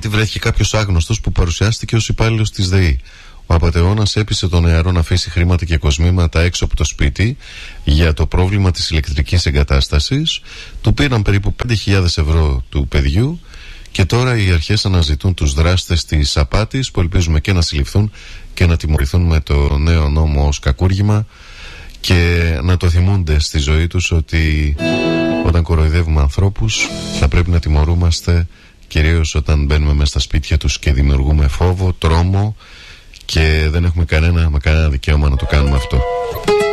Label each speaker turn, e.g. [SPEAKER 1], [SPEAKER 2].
[SPEAKER 1] γιατί βρέθηκε κάποιος άγνωστος που παρουσιάστηκε ως υπάλληλος της ΔΕΗ. Ο απατεώνας έπεισε τον νεαρό να αφήσει χρήματα και κοσμήματα έξω από το σπίτι για το πρόβλημα της ηλεκτρικής εγκατάστασης. Του πήραν περίπου 5.000 ευρώ του παιδιού και τώρα οι αρχές αναζητούν τους δράστες της απάτης, που ελπίζουμε και να συλληφθούν και να τιμωρηθούν με το νέο νόμο ως κακούργημα, και να το θυμούνται στη ζωή τους ότι όταν κοροϊδεύουμε ανθρώπους θα πρέπει να τιμωρούμαστε, κυρίως όταν μπαίνουμε μέσα στα σπίτια τους και δημιουργούμε φόβο, τρόμο, και δεν έχουμε κανένα δικαίωμα να το κάνουμε αυτό.